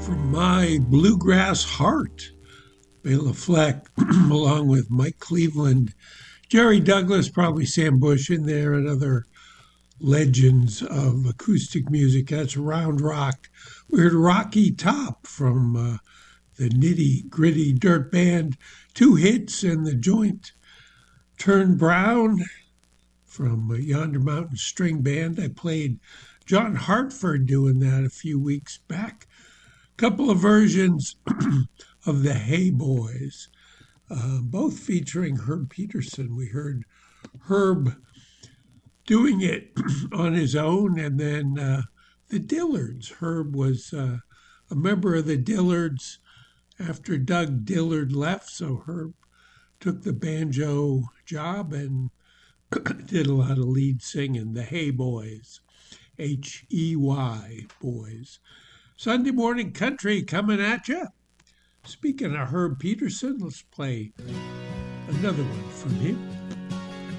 From My Bluegrass Heart, Bela Fleck, along with Mike Cleveland, Jerry Douglas, probably Sam Bush in there, and other legends of acoustic music. That's Round Rock. We heard Rocky Top from the Nitty Gritty Dirt Band, Two Hits, and the Joint Turn Brown from Yonder Mountain String Band. I played John Hartford doing that a few weeks back. Couple of versions of the Hey Boys, both featuring Herb Peterson. We heard Herb doing it on his own, and then the Dillards. Herb was a member of the Dillards after Doug Dillard left, so Herb took the banjo job and did a lot of lead singing. The Hey Boys, Hey Boys. Sunday Morning Country coming at you. Speaking of Herb Peterson, let's play another one from him.